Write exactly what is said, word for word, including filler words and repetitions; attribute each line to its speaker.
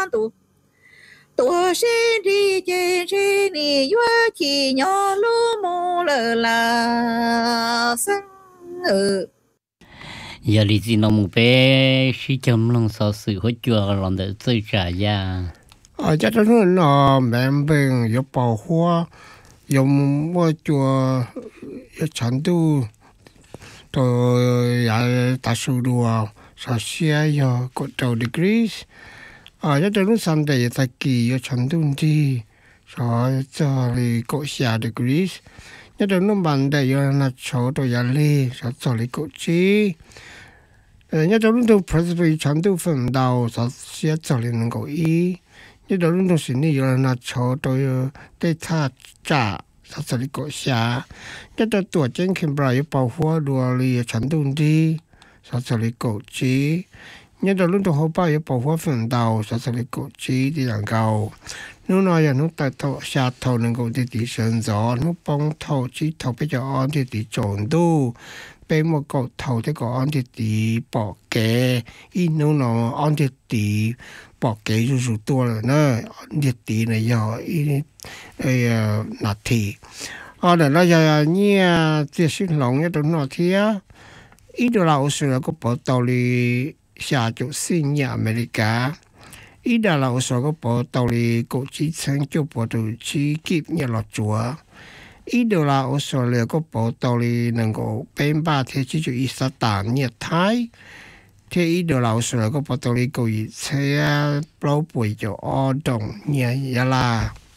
Speaker 1: tu tổ sinh đi trên trên đi yuo chỉ nhỏ lu mô lờ là sang ở
Speaker 2: giờ đi xin ông bé sĩ chấm lòng sao sự hỗ trợ lòng để tự trả ya
Speaker 3: ở chắc chắn là mẹ bên có bảo hoa dùng mua chùa có程度rồi ya ta số đùa sao xe ya có đầu degrees ở chắc chắn sang đây ta kỳ có程độ gì rồi cho đi có xe degrees nhất là nó bằng đây là chỗ tôi ya đi rồi cho đi có chi nhất là nó presby程度分到说写这里能够一nhất là nó是你有那chỗ tôi để ta trả sao cho đi có xa nhất là tuổi trên khi bà yêu bảo hoa đùa li程度đi sao cho đi có chi nhất là lúc đó họ bảo yêu bảo hoa phân đầu sao cho đi có chi thì làm cao nếu nói là nó tại thầu xa thầu能够đi đi sinh gió nó bông thầu chỉ thầu bây giờ on thì đi trộn đu bên một cột thầu thì có on thì đi bỏ kẻ ít nếu nó on thì đi bỏ kẻ rủ rủ tua rồi nữa thì đi này giờ ít ấy nát thì ở đây là giờ nhia chỉ sinh lòng nhất đó nó thì á ít đồ là Australia có bỏ tàu đi xa chỗ sinh nhà America ít đồ là Australia có bỏ tàu đi cổ chỉ sang chỗ bỏ tàu chỉ kịp nhà lọt chúa ít đồ là Australia có bỏ tàu đi能够bên ba thế chỉ cho ít sa tàn nhà Thái thế ít đồ là Australia có bỏ tàu đi cổ ít xe bao bùi cho ở đồng nhà nhà là